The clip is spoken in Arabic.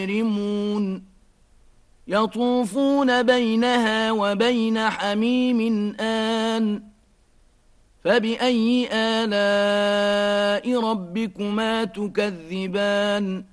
مجرمون يطوفون بينها وبين حميم آن فبأي آلاء ربكما تكذبان